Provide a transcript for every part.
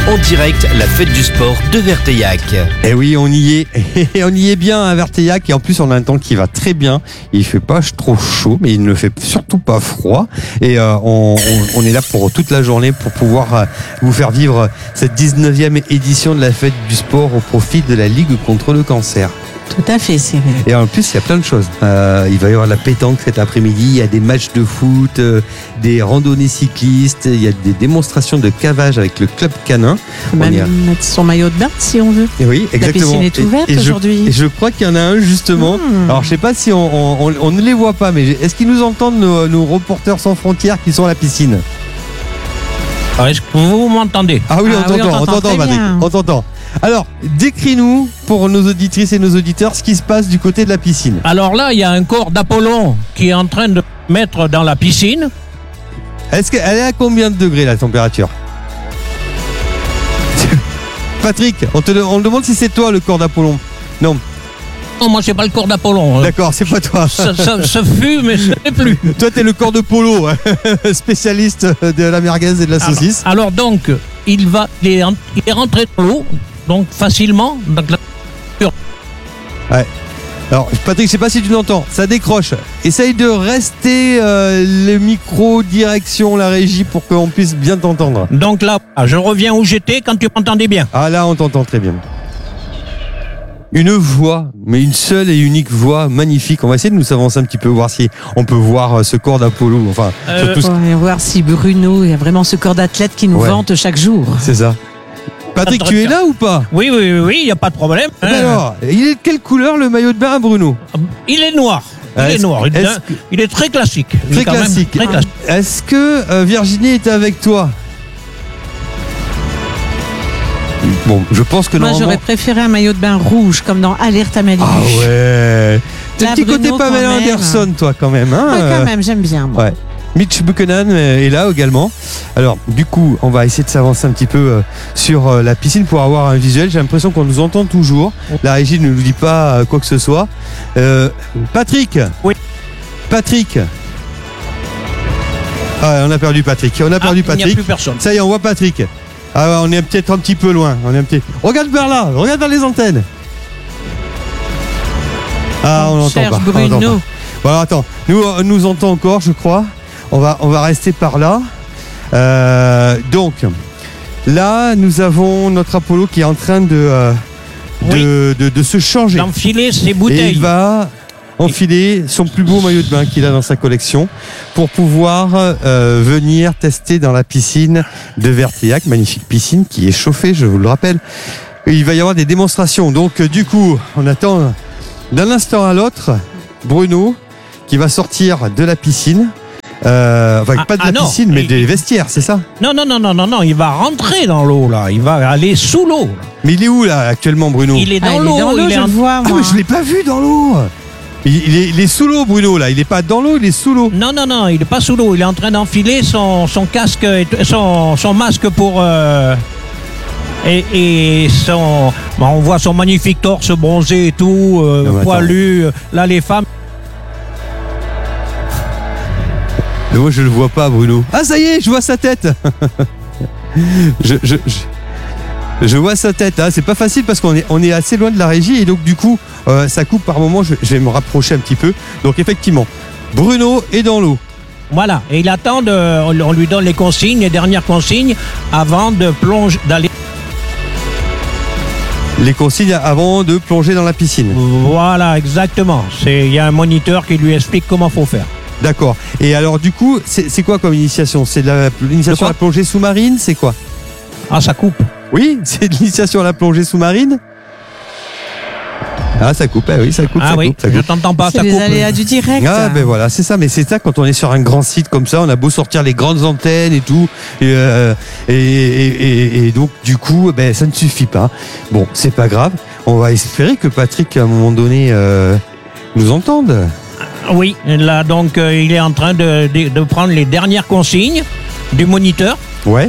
en direct la fête du sport de Verteillac. Et oui, on y est. Et on y est bien à Verteillac. Et en plus, on a un temps qui va très bien. Il fait pas trop chaud, mais il ne fait surtout pas froid. Et on est là pour toute la journée pour pouvoir vous faire vivre cette 19e édition de la fête du sport au profit de la Ligue contre le cancer. Tout à fait, Cyril. Et en plus, il y a plein de choses. Il va y avoir la pétanque cet après-midi, il y a des matchs de foot, des randonnées cyclistes, il y a des démonstrations de cavage avec le club canin. On peut même mettre son maillot de bain si on veut. Et oui, exactement. La piscine est ouverte aujourd'hui. Et je crois qu'il y en a un justement. Alors, je sais pas si on ne les voit pas, mais est-ce qu'ils nous entendent, nos reporters sans frontières qui sont à la piscine? Alors, est-ce que vous m'entendez? Ah oui, on t'entend, Patrick. On t'entend. Alors, décris-nous, pour nos auditrices et nos auditeurs, ce qui se passe du côté de la piscine. Alors là, il y a un corps d'Apollon qui est en train de mettre dans la piscine. Est-ce qu'elle est à combien de degrés, la température? Patrick, on demande si c'est toi le corps d'Apollon. Non. Non, moi, c'est pas le corps d'Apollon. D'accord, c'est pas toi. Ça fut, mais ce n'est plus. Toi, t'es le corps de Polo, spécialiste de la merguez et de la saucisse. Alors donc, il est rentré dans l'eau, donc facilement. Donc, ouais. Alors, Patrick, je sais pas si tu l'entends, ça décroche. Essaye de rester le micro, direction, la régie pour qu'on puisse bien t'entendre. Donc là, je reviens où j'étais quand tu m'entendais bien. Ah là, on t'entend très bien. Une voix, mais une seule et unique voix magnifique. On va essayer de nous avancer un petit peu, voir si on peut voir ce corps d'Apollo. Enfin, surtout on va voir si Bruno a vraiment ce corps d'athlète qui nous vante chaque jour. C'est ça. Patrick, tu es là ou pas? Oui, il n'y a pas de problème. Alors, il est de quelle couleur le maillot de bain, Bruno? Il est noir. Il est très classique. Très classique. Est-ce que Virginie est avec toi? Bon, je pense que moi j'aurais préféré un maillot de bain rouge comme dans Alerte à Malibu. Ah ouais. T'as un petit Bruno, côté Pamela Anderson, toi, quand même. Hein, ouais, quand même, j'aime bien. Moi. Ouais. Mitch Buchanan est là également. Alors, du coup, on va essayer de s'avancer un petit peu sur la piscine pour avoir un visuel. J'ai l'impression qu'on nous entend toujours. La régie ne nous dit pas quoi que ce soit. Patrick. Oui. Patrick. Ah, on a perdu Patrick. Il n'y a plus personne. Ça y est, on voit Patrick. Ah ouais, on est peut-être un petit peu loin. Regarde vers là, regarde vers les antennes. Ah, on n'entend pas. Bruno. Voilà, attends, nous entend encore, je crois. On va rester par là. Donc, là, nous avons notre Apollo qui est en train de se changer. D'enfiler ses bouteilles. Et il va enfiler son plus beau maillot de bain qu'il a dans sa collection pour pouvoir venir tester dans la piscine de Verteillac, magnifique piscine qui est chauffée, je vous le rappelle. Et il va y avoir des démonstrations. Donc du coup, on attend d'un instant à l'autre Bruno qui va sortir de la piscine. Pas de la piscine, mais des vestiaires, c'est ça? Non, il va rentrer dans l'eau là, il va aller sous l'eau. Mais il est où là actuellement, Bruno? Il est dans l'eau, je le vois, moi. Ah mais je l'ai pas vu dans l'eau. Il est sous l'eau, Bruno, là. Il n'est pas dans l'eau, il est sous l'eau. Non, il n'est pas sous l'eau. Il est en train d'enfiler son casque, son masque pour... Et son... on voit son magnifique torse bronzé et tout, poilu. Là, les femmes... Mais moi, je le vois pas, Bruno. Ah, ça y est, je vois sa tête. Je vois sa tête, hein. C'est pas facile parce qu'on est assez loin de la régie et donc du coup ça coupe par moment, je vais me rapprocher un petit peu. Donc effectivement, Bruno est dans l'eau. Voilà, et il attend, on lui donne les consignes, les dernières consignes avant de plonger, d'aller... Les consignes avant de plonger dans la piscine. Voilà, exactement. Il y a un moniteur qui lui explique comment faut faire. D'accord. Et alors du coup, c'est quoi comme initiation? C'est l'initiation à la plongée sous-marine, c'est quoi? Ah, ça coupe. Oui, c'est de l'initiation à la plongée sous-marine. Ah, ça coupe, oui, ça coupe. Ah oui, je t'entends pas, ça coupe. C'est les aléas du direct. Ah, ben voilà, c'est ça, mais c'est ça quand on est sur un grand site comme ça, on a beau sortir les grandes antennes et tout, et donc du coup, ça ne suffit pas. Bon, c'est pas grave, on va espérer que Patrick, à un moment donné, nous entende. Oui, là, donc, il est en train de prendre les dernières consignes du moniteur. Ouais.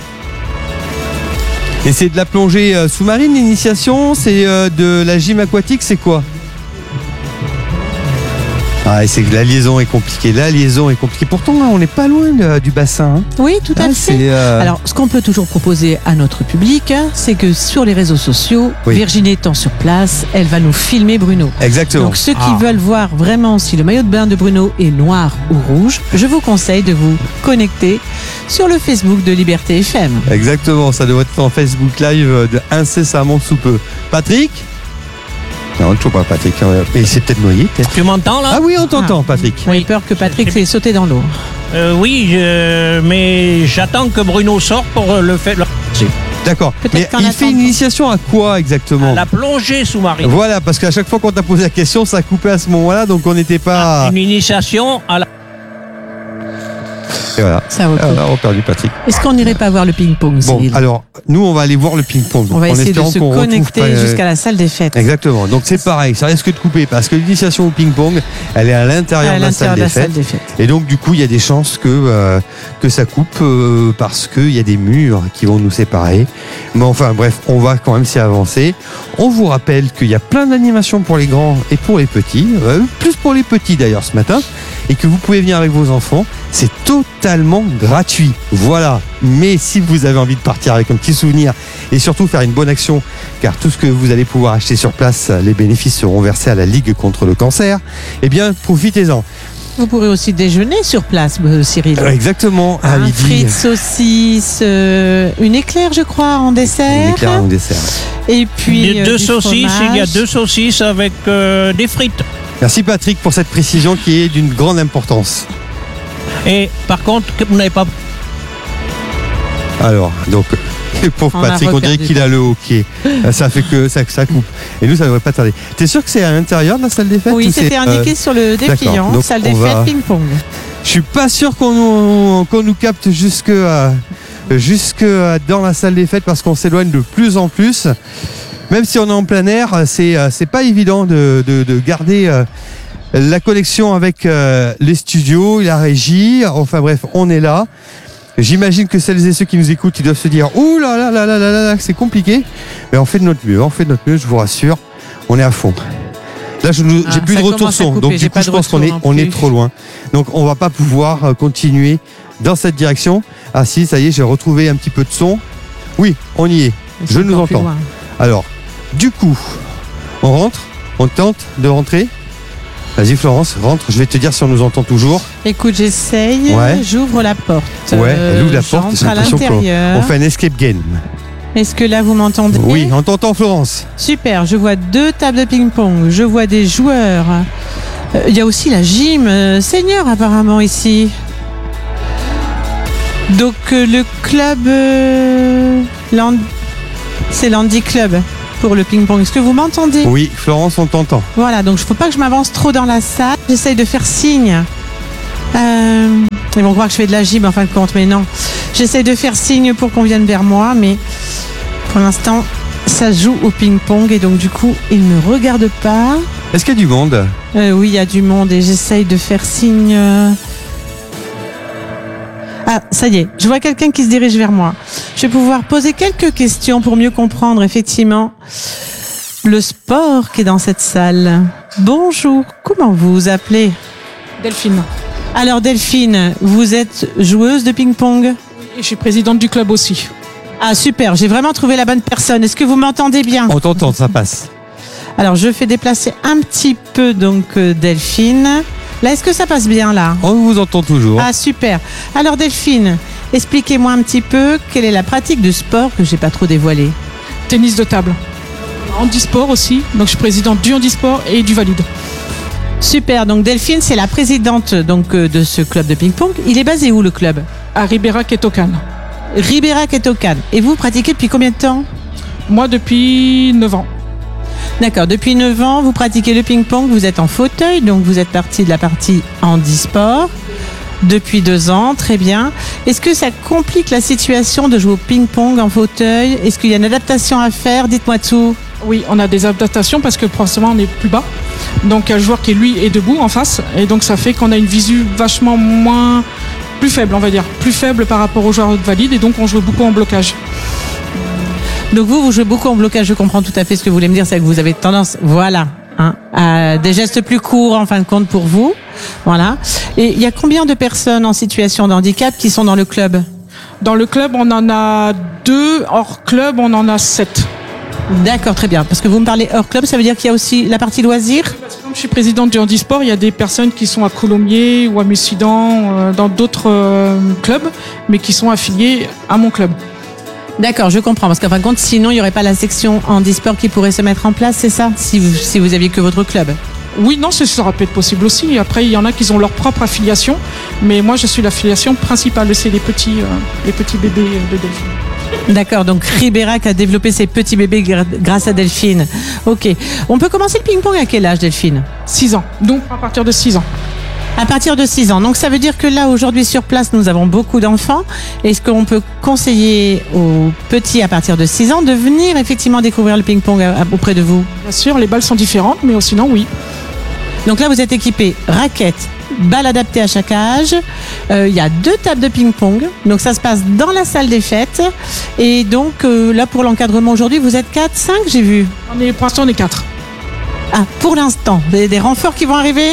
Et c'est de la plongée sous-marine, l'initiation? C'est de la gym aquatique, c'est quoi? Ah, et c'est que la liaison est compliquée. Pourtant, hein, on n'est pas loin du bassin. Hein. Oui, tout à Ah, fait. Alors, ce qu'on peut toujours proposer à notre public, c'est que sur les réseaux sociaux, Oui. Virginie étant sur place, elle va nous filmer Bruno. Exactement. Donc ceux qui veulent voir vraiment si le maillot de bain de Bruno est noir ou rouge, je vous conseille de vous connecter sur le Facebook de Liberté FM. Exactement, ça doit être en Facebook Live incessamment sous peu. Patrick ? Non, toujours pas Patrick. Mais il s'est peut-être noyé, peut-être. Tu m'entends là? Ah oui, on t'entend, Patrick. J'ai peur que Patrick s'est sauté dans l'eau. Oui, mais j'attends que Bruno sorte pour le faire. D'accord. Peut-être Mais qu'en il fait une attendant- initiation à quoi exactement? La plongée sous-marine. Voilà, parce qu'à chaque fois qu'on t'a posé la question, ça a coupé à ce moment-là, donc on n'était pas. Une initiation à la. Et voilà. Ça recoupe. On a perdu Patrick. Est-ce qu'on n'irait pas voir le ping-pong, Bon, Cyril? alors, nous, on va aller voir le ping-pong. On va en essayer de espérant se qu'on retrouve connecter pas, jusqu'à la salle des fêtes. Exactement. Donc c'est pareil, ça risque de couper parce que l'initiation au ping-pong, elle est à l'intérieur de la salle des fêtes. Et donc du coup, il y a des chances que ça coupe parce qu'il y a des murs qui vont nous séparer. Mais enfin bref, on va quand même s'y avancer. On vous rappelle qu'il y a plein d'animations pour les grands et pour les petits, plus pour les petits d'ailleurs ce matin, et que vous pouvez venir avec vos enfants. C'est totalement gratuit. Voilà. Mais si vous avez envie de partir avec un petit souvenir et surtout faire une bonne action, car tout ce que vous allez pouvoir acheter sur place, les bénéfices seront versés à la Ligue contre le cancer, eh bien profitez-en. Vous pourrez aussi déjeuner sur place, Cyril. Exactement, à midi. Frites, saucisses, une éclair, je crois, en dessert. Une éclair en dessert. Et puis Deux du saucisses, fromage. il y a 2 saucisses avec des frites. Merci Patrick pour cette précision qui est d'une grande importance. Et par contre, vous n'avez pas. Alors, donc, pauvre On a Patrick, on dirait reperdu. qu'il a le hockey. Ça fait que ça coupe. Et nous, ça ne devrait pas tarder. T'es sûr que c'est à l'intérieur de la salle des fêtes? Oui, ou c'était c'est, indiqué sur le dépliant. d'accord. Donc, Salle on des va- fêtes, ping-pong. Je suis pas sûr qu'on nous capte jusque dans la salle des fêtes parce qu'on s'éloigne de plus en plus. Même si on est en plein air, c'est pas évident de garder la connexion avec les studios, la régie. Enfin bref, on est là. J'imagine que celles et ceux qui nous écoutent, ils doivent se dire ouh là là là là là là, c'est compliqué. Mais on fait de notre mieux, je vous rassure. On est à fond. Là, j'ai plus ça de retour commence à son, couper, donc j'ai du coup, pas je de pense qu'on retour on non est plus. trop loin. Donc, on va pas pouvoir continuer dans cette direction. Ah si, ça y est, j'ai retrouvé un petit peu de son. Oui, on y est. C'est Je nous encore plus entends. loin. Alors, du coup, on rentre, on tente de rentrer. Vas-y Florence, rentre. Je vais te dire si on nous entend toujours. Écoute, j'essaye. Ouais. J'ouvre la porte. Ouais, elle ouvre la porte. J'entre J'ai à l'impression l'intérieur. qu'on fait un escape game. Est-ce que là, vous m'entendez? Oui, on t'entend Florence. Super, je vois 2 tables de ping-pong, je vois des joueurs. Il y a aussi la gym senior apparemment ici. Donc le club, c'est l'Andy Club pour le ping-pong. Est-ce que vous m'entendez? Oui, Florence, on t'entend. Voilà, donc il ne faut pas que je m'avance trop dans la salle. J'essaye de faire signe. Ils vont croire que je fais de la gym en fin de compte, mais non. J'essaye de faire signe pour qu'on vienne vers moi, mais pour l'instant, ça joue au ping-pong et donc du coup, ils ne me regardent pas. Est-ce qu'il y a du monde? Oui, il y a du monde et j'essaye de faire signe. Ah, ça y est, je vois quelqu'un qui se dirige vers moi. Je vais pouvoir poser quelques questions pour mieux comprendre effectivement le sport qui est dans cette salle. Bonjour, comment vous vous appelez? Delphine. Alors Delphine, vous êtes joueuse de ping-pong? Et je suis présidente du club aussi. Ah super, j'ai vraiment trouvé la bonne personne. Est-ce que vous m'entendez bien? On t'entend, ça passe. Alors je fais déplacer un petit peu donc Delphine. Là, est-ce que ça passe bien là? On vous entend toujours. Ah super. Alors Delphine, expliquez-moi un petit peu quelle est la pratique du sport que j'ai pas trop dévoilé. Tennis de table. Handisport aussi. Donc je suis présidente du handisport et du valide. Super. Donc Delphine, c'est la présidente donc de ce club de ping-pong. Il est basé où le club? À Ribérac et Tocan. Ribérac et Tocan. Et vous pratiquez depuis combien de temps? Moi depuis 9 ans. D'accord. Depuis 9 ans, vous pratiquez le ping-pong. Vous êtes en fauteuil, donc vous êtes partie de la partie handisport. Depuis 2 ans, très bien. Est-ce que ça complique la situation de jouer au ping-pong en fauteuil? Est-ce qu'il y a une adaptation à faire? Dites-moi tout. Oui, on a des adaptations parce que forcément on est plus bas. Donc il y a le joueur qui lui est debout en face. Et donc ça fait qu'on a une visu vachement moins... plus faible, on va dire. Plus faible par rapport aux joueurs valides. Et donc on joue beaucoup en blocage. Donc vous jouez beaucoup en blocage, je comprends tout à fait ce que vous voulez me dire, c'est que vous avez tendance, voilà, Des gestes plus courts en fin de compte pour vous. Voilà. Et il y a combien de personnes en situation de handicap qui sont dans le club? Dans le club, on en a 2. Hors club, on en a 7. D'accord, très bien. Parce que vous me parlez hors club, ça veut dire qu'il y a aussi la partie loisirs? Comme je suis présidente du handisport, il y a des personnes qui sont à Coulommiers ou à Mussidan, dans d'autres clubs, mais qui sont affiliées à mon club. D'accord, je comprends. Parce qu'en fin de compte, sinon, il n'y aurait pas la section handisport qui pourrait se mettre en place, c'est ça? Si vous aviez que votre club. Oui, non, ça aurait pu être possible aussi. Après, il y en a qui ont leur propre affiliation, mais moi, je suis l'affiliation principale. C'est les petits bébés de Delphine. D'accord, donc Ribérac a développé ses petits bébés grâce à Delphine. Ok. On peut commencer le ping-pong à quel âge, Delphine? 6 ans. Donc, à partir de 6 ans. À partir de 6 ans. Donc ça veut dire que là, aujourd'hui, sur place, nous avons beaucoup d'enfants. Est-ce qu'on peut conseiller aux petits à partir de 6 ans de venir effectivement découvrir le ping-pong auprès de vous? Bien sûr, les balles sont différentes, mais sinon, oui. Donc là, vous êtes équipés raquettes, balles adaptées à chaque âge. Il y a 2 tables de ping-pong. Donc ça se passe dans la salle des fêtes. Et donc là, pour l'encadrement aujourd'hui, vous êtes 4, 5, j'ai vu. Pour l'instant, on est 4. Ah, pour l'instant. Vous avez des renforts qui vont arriver?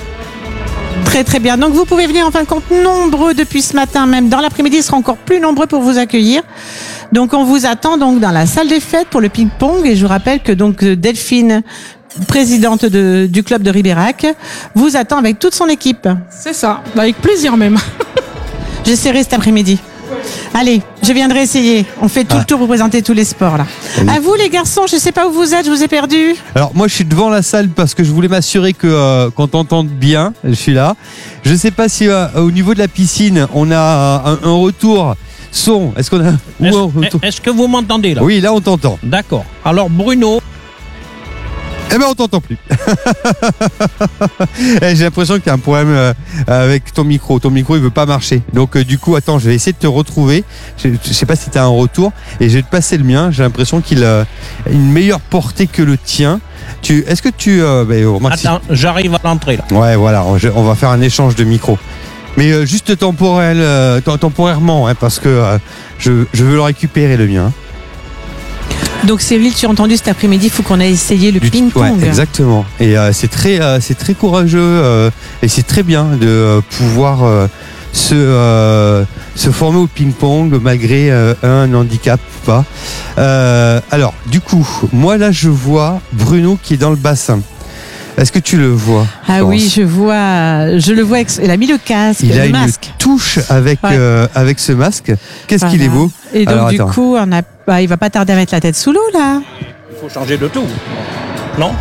Très très bien. Donc vous pouvez venir en fin de compte nombreux depuis ce matin, même dans l'après-midi, ils seront encore plus nombreux pour vous accueillir. Donc on vous attend donc dans la salle des fêtes pour le ping-pong. Et je vous rappelle que donc Delphine, présidente du club de Ribérac, vous attend avec toute son équipe. C'est ça, avec plaisir même. J'essaierai cet après-midi. Allez, je viendrai essayer. On fait tout le tour pour présenter tous les sports là. Oui. À vous les garçons, je ne sais pas où vous êtes, je vous ai perdu. Alors moi je suis devant la salle parce que je voulais m'assurer que qu'on t'entende bien. Je suis là. Je sais pas si au niveau de la piscine on a un retour son. Est-ce qu'on a Est-ce que vous m'entendez là? Oui, là on t'entend. D'accord. Alors Bruno. Eh ben on t'entend plus. J'ai l'impression qu'il y a un problème avec ton micro. Ton micro il veut pas marcher. Donc du coup attends, je vais essayer de te retrouver. Je sais pas si tu as un retour et je vais te passer le mien. J'ai l'impression qu'il a une meilleure portée que le tien. Est-ce que tu Attends, j'arrive à l'entrée là. Ouais, voilà, on va faire un échange de micro. Mais juste temporairement, hein, parce que je veux le récupérer le mien. Donc Cyril, tu as entendu cet après-midi, il faut qu'on aille essayer le ping-pong. Ouais, exactement. Et c'est très courageux et c'est très bien de pouvoir se former au ping-pong malgré un handicap ou pas. Alors, du coup, moi là, je vois Bruno qui est dans le bassin. Est-ce que tu le vois? Ah oui, je le vois. Il a mis le casque, il a le une masque. touche avec ce masque. Qu'est-ce qu'il est beau. Et donc Alors, du coup, il va pas tarder à mettre la tête sous l'eau là. Il faut changer de tout. Non?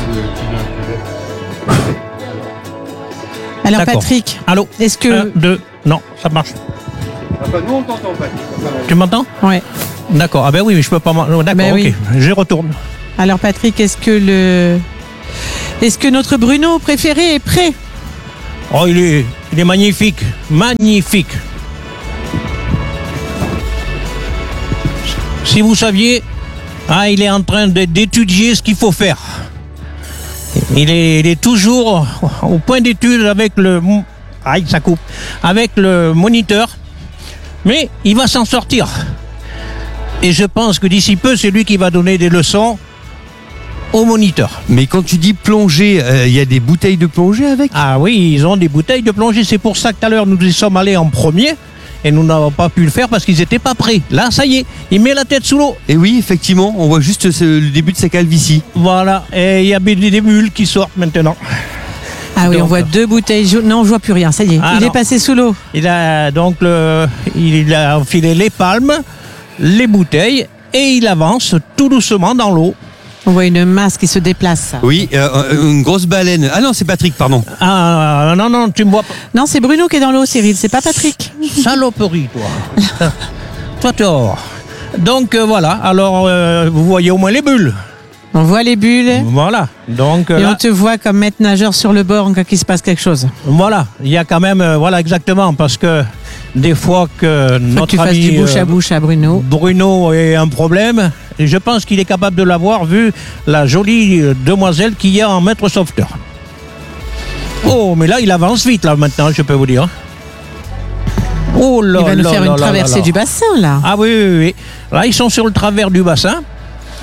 Alors D'accord. Patrick, Allô? est-ce que 1, 2, non, ça marche. Nous on t'entend pas. Tu m'entends? ouais. D'accord. Ah ben oui, mais je peux pas. D'accord, Ben oui. ok. Je retourne. Alors Patrick, est-ce que notre Bruno préféré est prêt? Oh, il est magnifique. Magnifique. Si vous saviez, il est en train d'étudier ce qu'il faut faire. Il est toujours au point d'étude avec ça coupe. Avec le moniteur. Mais il va s'en sortir. Et je pense que d'ici peu, c'est lui qui va donner des leçons au moniteur. Mais quand tu dis plongée, il y a des bouteilles de plongée avec? Ah oui, ils ont des bouteilles de plongée. C'est pour ça que tout à l'heure, nous y sommes allés en premier. Et nous n'avons pas pu le faire parce qu'ils n'étaient pas prêts. Là, ça y est, il met la tête sous l'eau. Et oui, effectivement, on voit juste le début de sa calvitie. Voilà, et il y a des bulles qui sortent maintenant. Ah oui, Donc, on voit 2 bouteilles jaunes. Non, on voit plus rien, ça y est. Il est passé sous l'eau. Il a donc il a enfilé les palmes, les bouteilles, et il avance tout doucement dans l'eau. On voit une masse qui se déplace. Oui, une grosse baleine. Ah non, c'est Patrick, pardon. Ah non, tu me vois pas. Non, c'est Bruno qui est dans l'eau, Cyril, c'est pas Patrick. Saloperie, toi. Toi, tort. Donc voilà, alors vous voyez au moins les bulles. On voit les bulles. Voilà. Donc Et là, on te voit comme maître nageur sur le bord en cas qu'il se passe quelque chose. voilà, il y a quand même, voilà exactement, parce que des fois que Faut que notre tu fasses ami du bouche à bouche à Bruno. Bruno ait un problème, et je pense qu'il est capable de l'avoir vu la jolie demoiselle qu'il y a en maître sauveteur. Oh, mais là, il avance vite, là, maintenant, je peux vous dire. Oh là Il va nous là faire là une là traversée là. du bassin là. Ah oui. Là, ils sont sur le travers du bassin.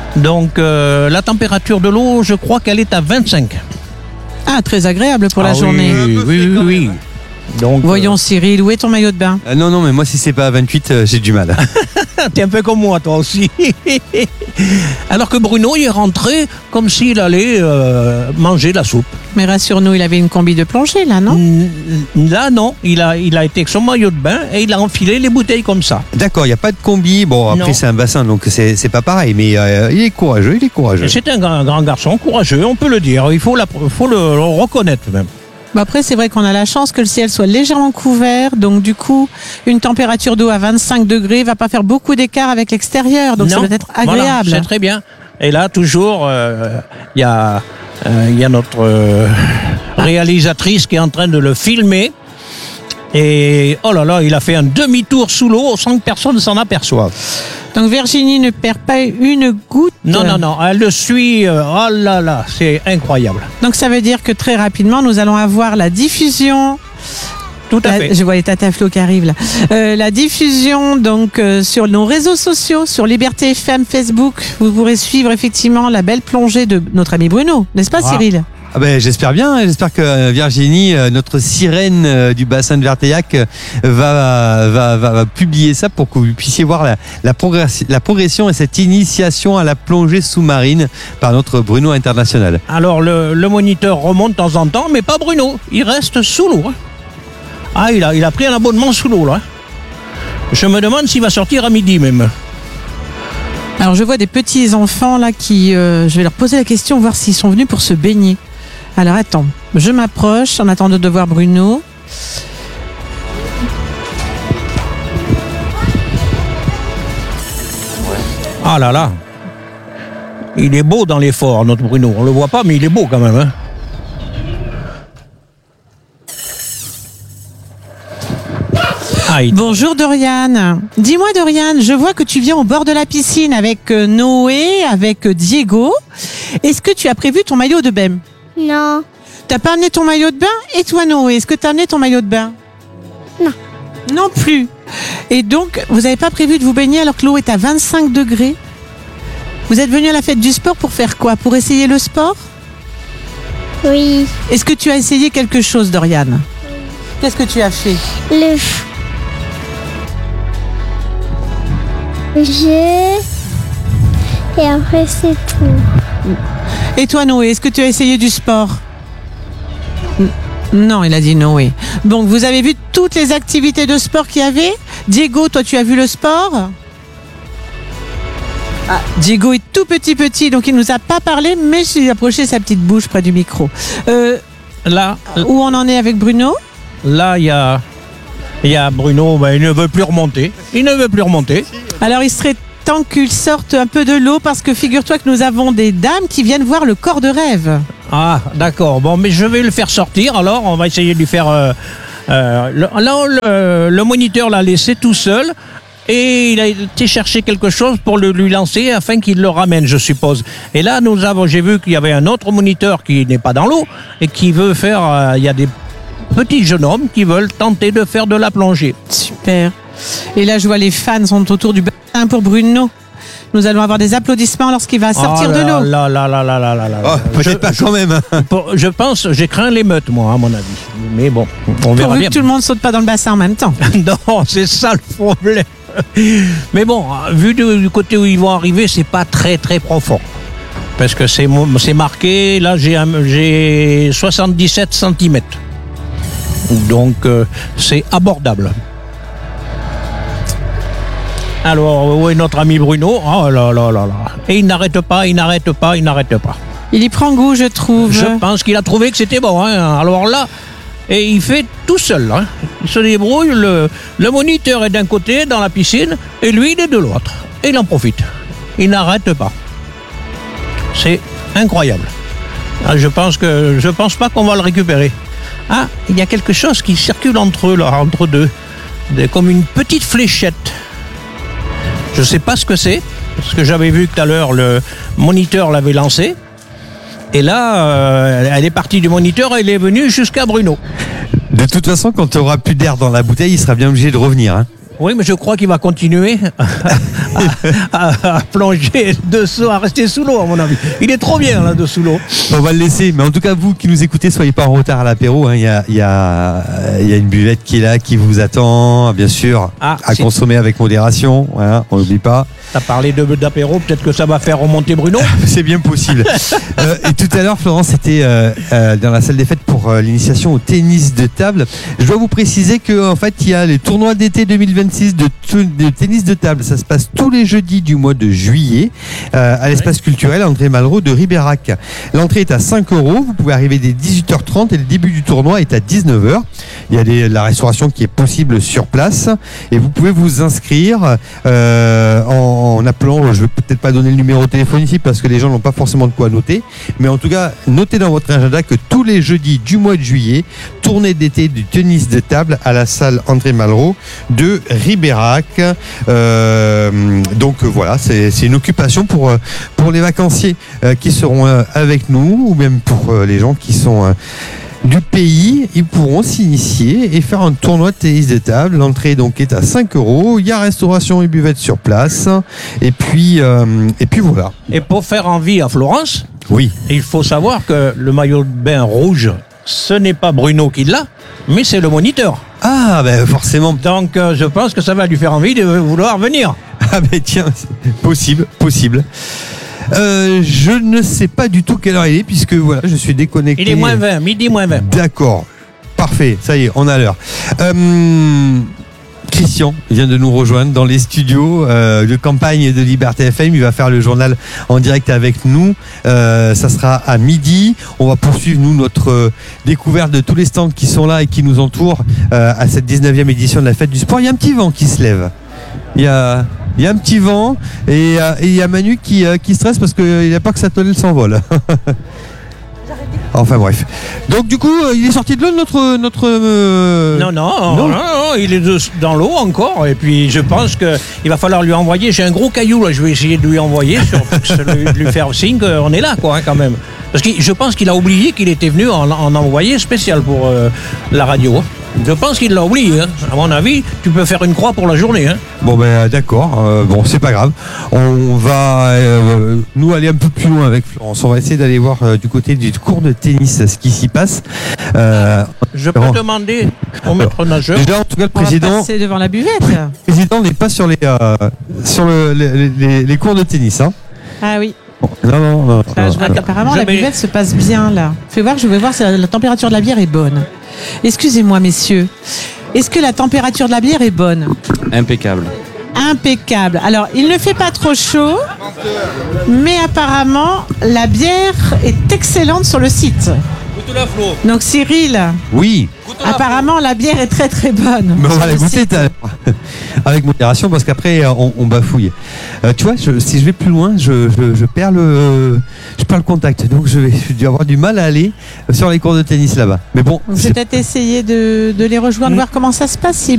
Donc la température de l'eau, je crois qu'elle est à 25. Ah, très agréable pour la Ah journée. Oui. Donc, Voyons Cyril, où est ton maillot de bain? Non, mais moi, si c'est pas à 28, j'ai du mal. t'es un peu comme moi, toi aussi. Alors que Bruno, il est rentré comme s'il allait manger de la soupe. Mais rassure-nous, il avait une combi de plongée là, non? Là, non. Il a été avec son maillot de bain et il a enfilé les bouteilles comme ça. D'accord, il n'y a pas de combi. Bon, après, Non. c'est un bassin, donc c'est pas pareil. Mais il est courageux, Et c'est un grand garçon, courageux, on peut le dire. Il faut le reconnaître même. Bah après, c'est vrai qu'on a la chance que le ciel soit légèrement couvert, donc du coup, une température d'eau à 25 degrés va pas faire beaucoup d'écart avec l'extérieur, donc ça Non. doit être Voilà, agréable. c'est très bien. Et là, toujours, il y a notre réalisatrice qui est en train de le filmer. Et oh là là, il a fait un demi-tour sous l'eau sans que personne ne s'en aperçoive. Donc Virginie ne perd pas une goutte. Non, elle le suit. Oh là là, c'est incroyable. Donc ça veut dire que très rapidement, nous allons avoir la diffusion. Tout à fait. Je vois les Tata Flo qui arrivent là. La diffusion donc sur nos réseaux sociaux, sur Liberté FM, Facebook. Vous pourrez suivre effectivement la belle plongée de notre ami Bruno, n'est-ce pas, Voilà. Cyril? Ah ben, j'espère bien. J'espère que Virginie, notre sirène du bassin de Verteillac, va publier ça pour que vous puissiez voir la progression et cette initiation à la plongée sous-marine par notre Bruno International. Alors le moniteur remonte de temps en temps, mais pas Bruno. Il reste sous l'eau. Hein. Ah, il a pris un abonnement sous l'eau là. Hein. Je me demande s'il va sortir à midi même. Alors je vois des petits enfants là qui, je vais leur poser la question, voir s'ils sont venus pour se baigner. Alors attends, je m'approche en attendant de voir Bruno. Ah là là. Il est beau dans l'effort, notre Bruno. On le voit pas, mais il est beau quand même. Hein. Ah, Bonjour Dorian. Dis-moi Dorian, je vois que tu viens au bord de la piscine avec Noé, avec Diego. Est-ce que tu as prévu ton maillot de bain? Non. T'as pas amené ton maillot de bain? Et toi Noé, est-ce que t'as amené ton maillot de bain? Non. Non plus. Et donc, vous n'avez pas prévu de vous baigner alors que l'eau est à 25 degrés? Vous êtes venu à la fête du sport pour faire quoi? Pour essayer le sport? Oui. Est-ce que tu as essayé quelque chose, Dorian? Qu'est-ce que tu as fait? Le jeu. Et après, c'est tout. Et toi Noé, est-ce que tu as essayé du sport? Non, il a dit Noé. Donc, vous avez vu toutes les activités de sport qu'il y avait? Diego, toi, tu as vu le sport? Ah, Diego est tout petit, donc il nous a pas parlé, mais j'ai approché sa petite bouche près du micro. Là, Où on en est avec Bruno? là, il y a Bruno, ben, il ne veut plus remonter. Alors, il serait temps qu'il sorte un peu de l'eau parce que figure-toi que nous avons des dames qui viennent voir le corps de rêve. Ah, d'accord. Bon, mais je vais le faire sortir. Alors, on va essayer de lui faire... le moniteur l'a laissé tout seul. Et il a été chercher quelque chose pour lui lancer afin qu'il le ramène, je suppose. Et là, j'ai vu qu'il y avait un autre moniteur qui n'est pas dans l'eau et qui veut faire... Il y a des petits jeunes hommes qui veulent tenter de faire de la plongée. Super. Et là, je vois les fans sont autour du bassin pour Bruno. Nous allons avoir des applaudissements lorsqu'il va sortir de l'eau. Oh, peut-être pas quand même. Je pense, j'ai craint l'émeute, moi, à mon avis. Mais bon, on verra Pourvu bien. que tout le monde saute pas dans le bassin en même temps. Non, c'est ça le problème. Mais bon, vu du côté où ils vont arriver, c'est pas très très profond. Parce que c'est marqué, là j'ai 77 cm. Donc c'est abordable. Alors, où est notre ami Bruno? Oh là là là là. Et il n'arrête pas. Il y prend goût, je trouve. Je pense qu'il a trouvé que c'était bon. Hein. Alors là, et il fait tout seul. Hein. Il se débrouille. Le moniteur est d'un côté dans la piscine et lui il est de l'autre. Et il en profite. Il n'arrête pas. C'est incroyable. Ah, je pense pas qu'on va le récupérer. Ah, il y a quelque chose qui circule entre eux, là, entre deux, comme une petite fléchette. Je sais pas ce que c'est, parce que j'avais vu que tout à l'heure le moniteur l'avait lancé. Et là, elle est partie du moniteur et elle est venue jusqu'à Bruno. De toute façon, quand tu auras plus d'air dans la bouteille, il sera bien obligé de revenir. Hein. Oui, mais je crois qu'il va continuer à plonger dessous, à rester sous l'eau, à mon avis. Il est trop bien, là, sous l'eau. On va le laisser. Mais en tout cas, vous qui nous écoutez, soyez pas en retard à l'apéro. Hein. Il y a une buvette qui est là, qui vous attend, bien sûr, à consommer avec modération. Voilà, on n'oublie pas. T'as parlé d'apéro, peut-être que ça va faire remonter Bruno. C'est bien possible. Et tout à l'heure, Florence était dans la salle des fêtes pour l'initiation au tennis de table. Je dois vous préciser que en fait, il y a les tournois d'été 2026 de tennis de table. Ça se passe tous les jeudis du mois de juillet à l'espace culturel André Malraux de Ribérac. L'entrée est à 5 €. Vous pouvez arriver dès 18h30 et le début du tournoi est à 19h. Il y a la restauration qui est possible sur place et vous pouvez vous inscrire en appelant, je ne vais peut-être pas donner le numéro de téléphone ici parce que les gens n'ont pas forcément de quoi noter, mais en tout cas, notez dans votre agenda que tous les jeudis du mois de juillet, tournée d'été du tennis de table à la salle André Malraux de Ribérac. Donc voilà, c'est une occupation pour les vacanciers qui seront avec nous ou même pour les gens qui sont du pays. Ils pourront s'initier et faire un tournoi de tennis de table. L'entrée donc est à 5 €. Il y a restauration et buvette sur place. Et puis voilà. Et pour faire envie à Florence, oui, il faut savoir que le maillot de bain rouge, ce n'est pas Bruno qui l'a, mais c'est le moniteur. Ah ben forcément. Donc je pense que ça va lui faire envie de vouloir venir. Ah ben tiens, possible. Je ne sais pas du tout quelle heure il est puisque voilà, je suis déconnecté. Il est moins 20, midi moins 20. D'accord, parfait, ça y est, on a l'heure. Christian vient de nous rejoindre dans les studios de campagne de Liberté FM. Il va faire le journal en direct avec nous. Ça sera à midi. On va poursuivre, nous, notre découverte de tous les stands qui sont là et qui nous entourent à cette 19e édition de la Fête du Sport. Il y a un petit vent qui se lève. Il y a un petit vent et il y a Manu qui stresse parce qu'il n'a pas que sa tonnelle s'envole. Enfin bref. Donc du coup, il est sorti de l'eau notre. Non, il est dans l'eau encore. Et puis je pense qu'il va falloir lui envoyer. J'ai un gros caillou là. Je vais essayer de lui envoyer, de lui faire signe qu'on est là, quoi, hein, quand même. Parce que je pense qu'il a oublié qu'il était venu en envoyé spécial pour la radio. Je pense qu'il l'a oublié. Hein. À mon avis, tu peux faire une croix pour la journée. Hein. Bon ben d'accord. Bon, c'est pas grave. On va nous aller un peu plus loin avec Florence. On va essayer d'aller voir du côté du cours de tennis ce qui s'y passe. Je peux demander au maître nageur. Déjà, en tout cas, le président. On va passer devant la buvette. Le président n'est pas sur les cours de tennis. Hein. Ah oui. Non. Je vois qu'apparemment la buvette se passe bien là. Je vais voir si la température de la bière est bonne. Excusez-moi messieurs, est-ce que la température de la bière est bonne ? Impeccable. Alors il ne fait pas trop chaud, mais apparemment la bière est excellente sur le site. Donc Cyril, oui. Apparemment la bière est très très bonne. Mais on va la goûter avec modération parce qu'après on bafouille. Tu vois, si je vais plus loin, je perds le contact. Donc je vais avoir du mal à aller sur les cours de tennis là-bas. Mais bon, je vais peut-être essayer de les rejoindre, voir comment ça se passe.